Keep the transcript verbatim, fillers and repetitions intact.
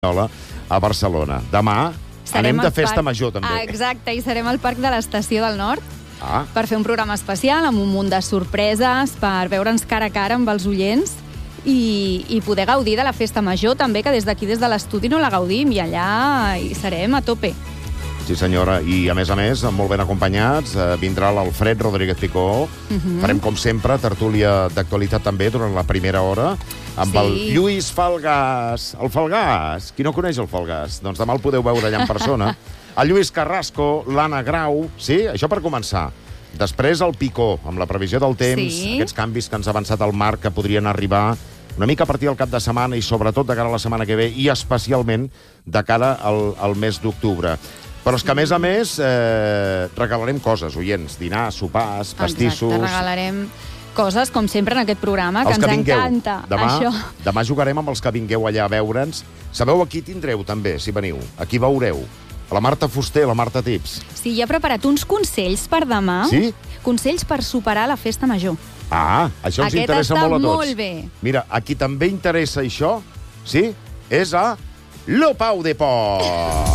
a Barcelona. Demà Serem anem de al festa parc... major, també. Ah, exacte, i serem al Parc de l'Estació del Nord Ah. per fer un programa especial amb un munt de sorpreses, per veure'ns cara a cara amb els oients i, i poder gaudir de la festa major, també, que des d'aquí, des de l'estudi, no la gaudim, i allà hi serem a tope. Sí, senyora. I, a més a més, molt ben acompanyats, eh, vindrà l'Alfred Rodríguez Picó. Uh -huh. Farem, com sempre, tertúlia d'actualitat també durant la primera hora amb Sí. el Lluís Falgàs. El Falgàs. Qui no coneix el Falgàs? Doncs demà el podeu veure allà en persona. El Lluís Carrasco, l'Anna Grau. Sí, això per començar. Després el Picó, amb la previsió del temps, Sí. aquests canvis que ens ha avançat el Marc, que podrien arribar una mica a partir del cap de setmana i sobretot de cara a la setmana que ve i especialment de cara al, al mes d'octubre. Però és que, a més a més, eh, regalarem coses, oients, dinars, sopars, pastissos... Exacte, regalarem coses, com sempre, en aquest programa, que Els ens que vingueu. encanta. Demà, això. demà jugarem amb els que vingueu allà a veure'ns. Sabeu a qui tindreu, també, si veniu? A qui veureu? A la Marta Fuster, a la Marta Tips. Sí, ja he preparat uns consells per demà. Sí? Consells per superar la festa major. Ah, això ens Aquest interessa està molt a tots. molt bé. Mira, a qui també interessa això, sí, és a Lo Pau de Port.